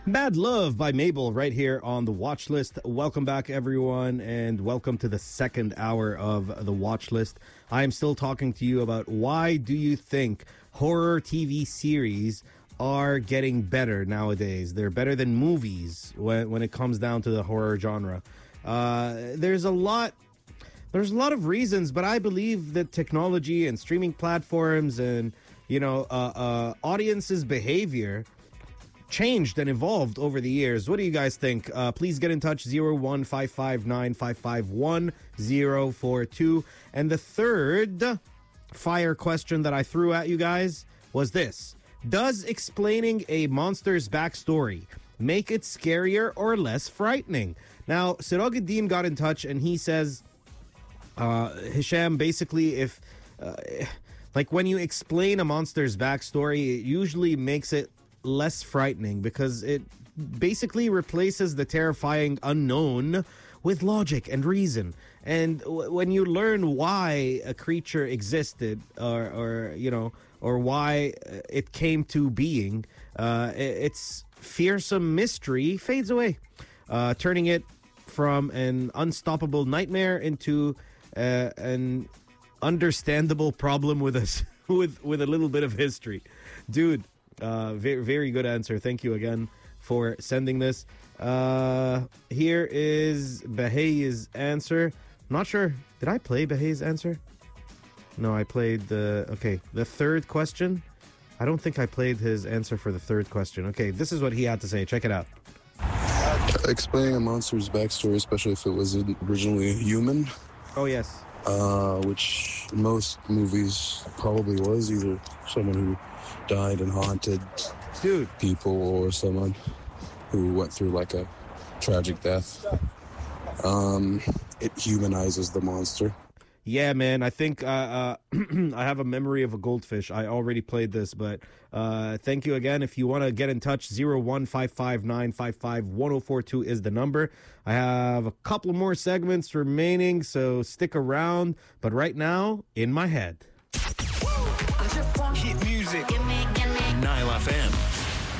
Bad Love by Mabel right here on the Watch List. Welcome back, everyone, and welcome to the second hour of the Watch List. I am still talking to you about why do you think horror TV series are getting better nowadays. They're better than movies when it comes down to the horror genre. There's a lot of reasons, but I believe that technology and streaming platforms and audiences' behavior changed and evolved over the years. What do you guys think? Please get in touch, 01-559-551-1042. And the third fire question that I threw at you guys was this. Does explaining a monster's backstory make it scarier or less frightening? Now, Siroguddin got in touch and he says, Hisham, basically, if when you explain a monster's backstory, it usually makes it less frightening because it basically replaces the terrifying unknown with logic and reason. And when you learn why a creature existed or why it came to being, its fearsome mystery fades away, turning it from an unstoppable nightmare into an understandable problem with us with a little bit of history. Dude, very, very good answer. Thank you again for sending this. Here is Bahay's answer. I'm not sure. Did I play Bahay's answer? No, I played the third question. I don't think I played his answer for the third question. Okay, this is what he had to say. Check it out. Explaining a monster's backstory, especially if it was originally human. Oh, yes. Which most movies probably was either someone who died and haunted people or someone who went through like a tragic death. It humanizes the monster. Yeah, man. I think I have a memory of a goldfish. I already played this, but thank you again. If you want to get in touch, 01-559-551-1042 is the number. I have a couple more segments remaining, so stick around. But right now, In My Head. Hit music. Nile FM.